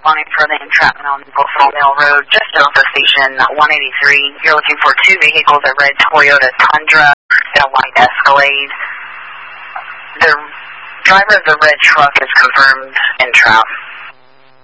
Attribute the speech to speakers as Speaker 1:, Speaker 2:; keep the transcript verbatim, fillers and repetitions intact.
Speaker 1: responding for the entrapment on Buffalo Mill Road, just off of station one eighty-three. You're looking for two vehicles, a red Toyota Tundra and a white Escalade. The driver of the red truck is confirmed entrap.